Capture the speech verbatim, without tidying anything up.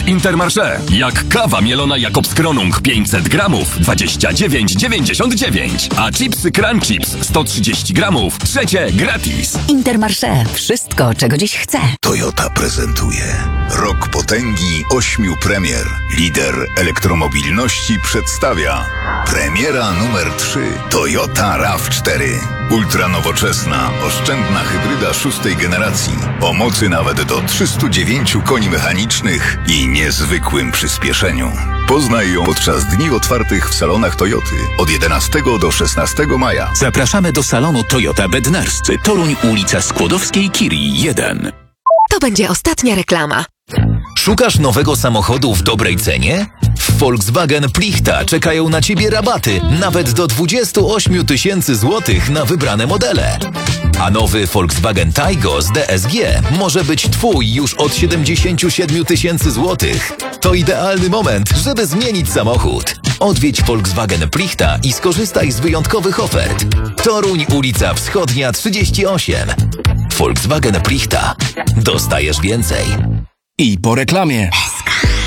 Intermarché. Jak kawa mielona Jakobs Kronung pięćset gramów, dwadzieścia dziewięć dziewięćdziesiąt dziewięć. A chipsy Crunch Chips sto trzydzieści gramów, trzecie gratis. Intermarché. Wszystko, czego dziś chcę. Toyota prezentuje Rok Potęgi ośmiu premier. Lider elektromobilności przedstawia premiera numer trzy. Toyota raw cztery. Ultranowoczesna, oszczędna hybryda szóstej generacji. O mocy nawet do trzystu dziewięciu koni mechanicznych i niezwykłym przyspieszeniu. Poznaj ją podczas dni otwartych w salonach Toyoty od jedenastego do szesnastego maja. Zapraszamy do salonu Toyota Bednarscy, Toruń, ulica Skłodowskiej-Curie jeden. To będzie ostatnia reklama. Szukasz nowego samochodu w dobrej cenie? W Volkswagen Plichta czekają na Ciebie rabaty nawet do dwudziestu ośmiu tysięcy złotych na wybrane modele. A nowy Volkswagen Taygo z D S G może być Twój już od siedemdziesięciu siedmiu tysięcy złotych. To idealny moment, żeby zmienić samochód. Odwiedź Volkswagen Plichta i skorzystaj z wyjątkowych ofert. Toruń, ulica Wschodnia trzydzieści osiem. Volkswagen Plichta. Dostajesz więcej. I po reklamie.